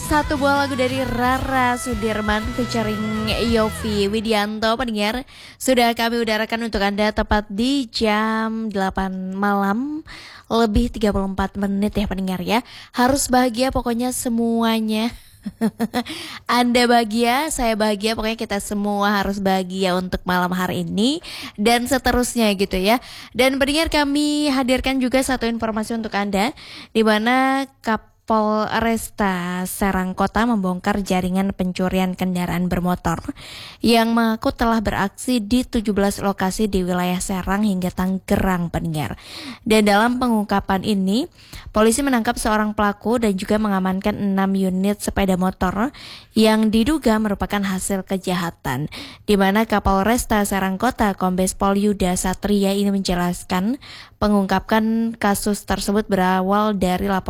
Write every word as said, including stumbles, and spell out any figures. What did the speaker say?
satu buah lagu dari Rara Sudirman featuring Yovie Widianto, pendengar, sudah kami udarakan untuk Anda tepat di jam delapan malam lebih tiga puluh empat menit ya pendengar ya. Harus bahagia pokoknya semuanya. Anda bahagia, saya bahagia, pokoknya kita semua harus bahagia untuk malam hari ini dan seterusnya gitu ya. Dan pendengar, kami hadirkan juga satu informasi untuk Anda, di mana Kapolresta Serang Kota membongkar jaringan pencurian kendaraan bermotor yang mengaku telah beraksi di tujuh belas lokasi di wilayah Serang hingga Tangerang, pendengar. Dan dalam pengungkapan ini, polisi menangkap seorang pelaku dan juga mengamankan enam unit sepeda motor yang diduga merupakan hasil kejahatan. Di mana Kapolresta Serang Kota Kombes Pol Yuda Satria ini menjelaskan pengungkapan kasus tersebut berawal dari laporan